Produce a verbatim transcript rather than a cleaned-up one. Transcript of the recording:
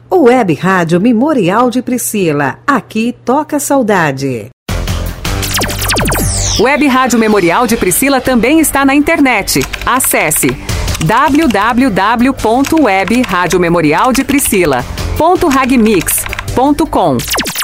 Web Rádio Memorial de Priscila. Aqui toca saudade. Web Rádio Memorial de Priscila também está na internet. Acesse w w w ponto web rádio memorial de priscila ponto ragmix ponto com.